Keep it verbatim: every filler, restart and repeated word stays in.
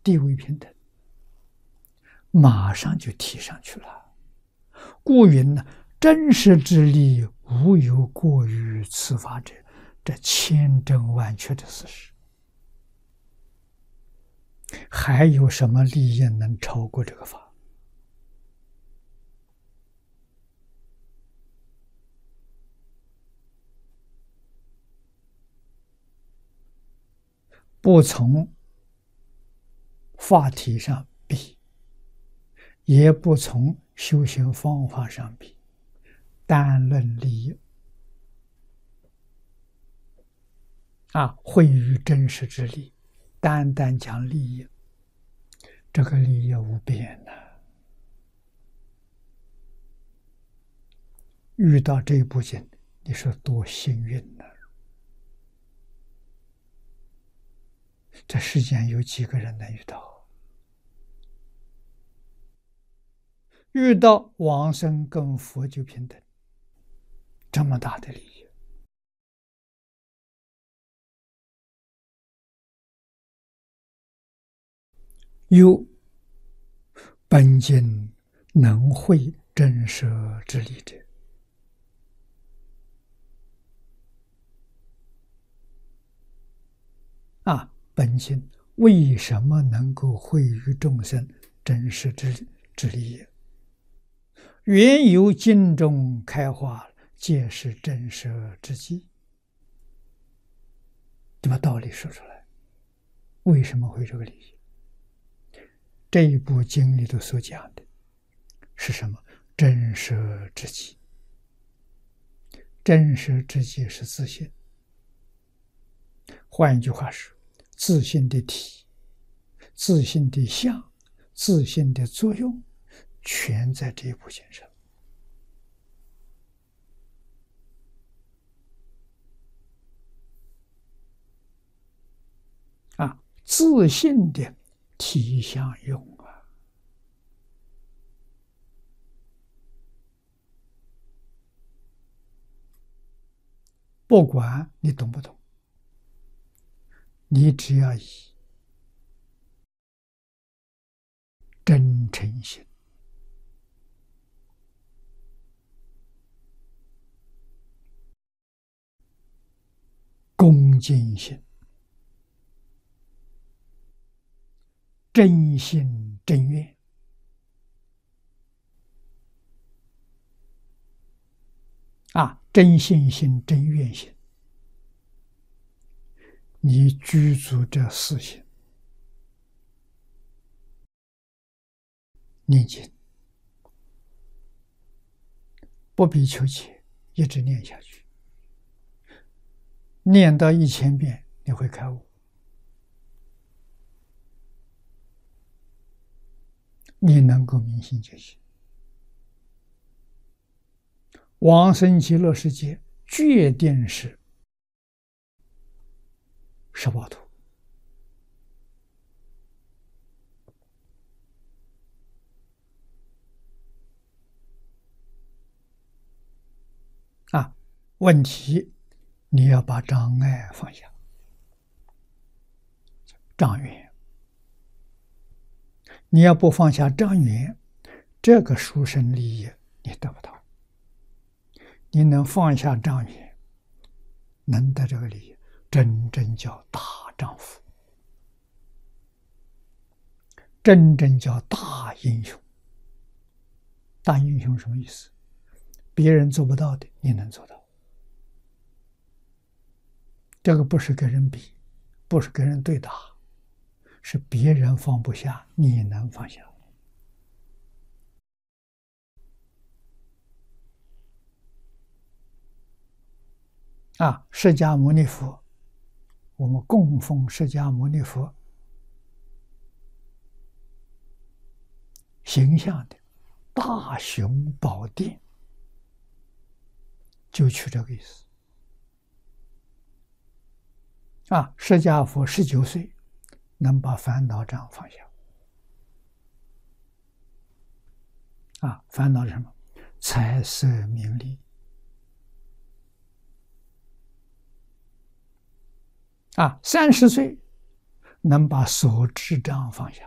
地位平等，马上就提上去了。故云呢，真实之理，无有过于此法者，这千真万确的事实。还有什么利益能超过这个法？不从法体上比，也不从修行方法上比，单论利益啊，会于真实之理，单单讲利益，这个利益无边呐、啊。遇到这部经，你说多幸运呢、啊！这世间有几个人能遇到？遇到往生跟佛就平等，这么大的利益。有本经能会真实之理者，啊，本经为什么能够惠于众生真实之之理也？原由经中开化，皆是真实之机。就把道理说出来，为什么会这个理由？这一部经里头所讲的是什么？真实之机。真实之机是自性。换一句话说，自性的体、自性的相、自性的作用，全在这一部经上。啊，自性的体相用啊，不管你懂不懂，你只要以真诚心、恭敬心、真心真愿，啊，真信心、真愿心，你具足这四心，念经不必求解，一直念下去，念到一千遍，你会开悟。你能够明心见性，往生极乐世界决定是十报图。啊，问题你要把障碍放下，障缘。你要不放下障缘，这个殊胜利益你得不到。你能放下障缘，能得这个利益，真正叫大丈夫，真正叫大英雄。大英雄什么意思？别人做不到的，你能做到。这个不是跟人比，不是跟人对打，是别人放不下，你能放下。啊，释迦牟尼佛，我们供奉释迦牟尼佛形象的大雄宝殿，就取这个意思。啊，释迦佛十九岁能把烦恼障放下。啊，烦恼是什么？财色名利。啊，三十岁能把所知障放下。